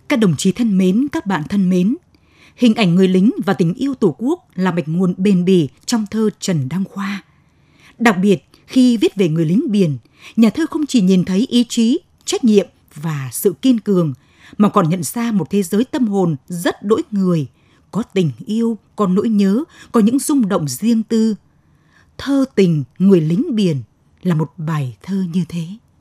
Các đồng chí thân mến, các bạn thân mến, hình ảnh người lính và tình yêu Tổ quốc là mạch nguồn bền bỉ trong thơ Trần Đăng Khoa. Đặc biệt, khi viết về người lính biển, nhà thơ không chỉ nhìn thấy ý chí, trách nhiệm và sự kiên cường, mà còn nhận ra một thế giới tâm hồn rất đỗi người, có tình yêu, có nỗi nhớ, có những rung động riêng tư. Thơ tình người lính biển là một bài thơ như thế.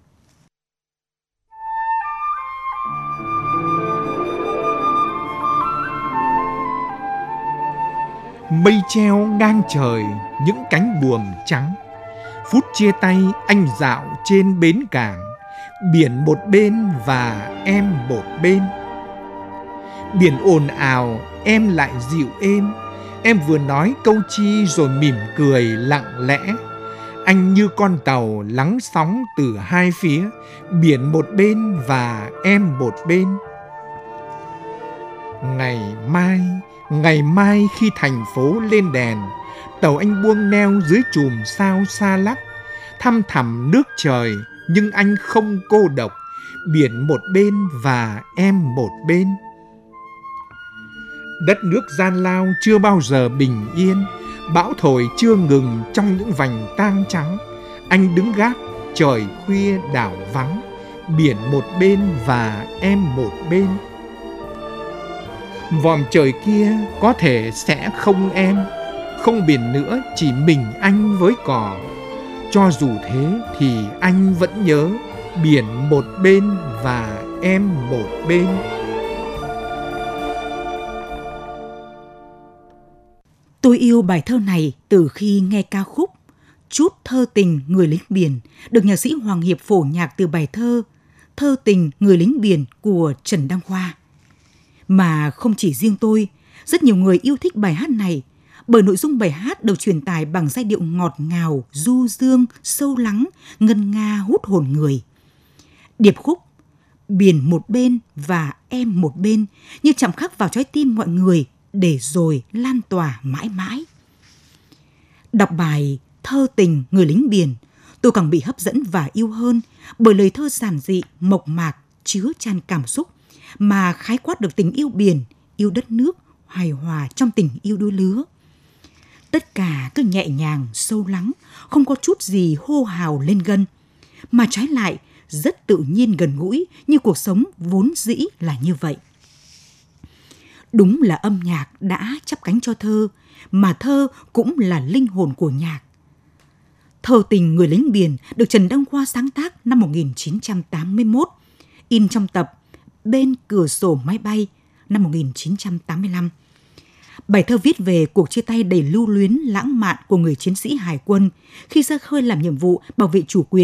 Mây treo ngang trời những cánh buồm trắng. Phút chia tay anh dạo trên bến cảng, biển một bên và em một bên. Biển ồn ào, em lại dịu êm. Em vừa nói câu chi rồi mỉm cười lặng lẽ. Anh như con tàu lắng sóng từ hai phía, biển một bên và em một bên. Ngày mai khi thành phố lên đèn, tàu anh buông neo dưới chùm sao xa lắc. Thăm thẳm nước trời nhưng anh không cô độc, biển một bên và em một bên. Đất nước gian lao chưa bao giờ bình yên, bão thổi chưa ngừng trong những vành tang trắng. Anh đứng gác trời khuya đảo vắng, biển một bên và em một bên. Vòm trời kia có thể sẽ không em, không biển nữa chỉ mình anh với cỏ. Cho dù thế thì anh vẫn nhớ, biển một bên và em một bên. Tôi yêu bài thơ này từ khi nghe ca khúc Chút thơ tình người lính biển được nhạc sĩ Hoàng Hiệp phổ nhạc từ bài thơ Thơ tình người lính biển của Trần Đăng Khoa. Mà không chỉ riêng tôi, rất nhiều người yêu thích bài hát này bởi nội dung bài hát được truyền tải bằng giai điệu ngọt ngào, du dương, sâu lắng, ngân nga hút hồn người. Điệp khúc biển một bên và em một bên như chạm khắc vào trái tim mọi người để rồi lan tỏa mãi mãi. Đọc bài Thơ tình người lính biển, tôi càng bị hấp dẫn và yêu hơn bởi lời thơ giản dị, mộc mạc, chứa chan cảm xúc mà khái quát được tình yêu biển, yêu đất nước, hài hòa trong tình yêu đôi lứa. Tất cả cứ nhẹ nhàng, sâu lắng, không có chút gì hô hào lên gân, mà trái lại rất tự nhiên gần gũi như cuộc sống vốn dĩ là như vậy. Đúng là âm nhạc đã chắp cánh cho thơ, mà thơ cũng là linh hồn của nhạc. Thơ tình người lính biển được Trần Đăng Khoa sáng tác năm 1981, in trong tập Bên cửa sổ máy bay năm 1985. Bài thơ viết về cuộc chia tay đầy lưu luyến lãng mạn của người chiến sĩ hải quân khi ra khơi làm nhiệm vụ bảo vệ chủ quyền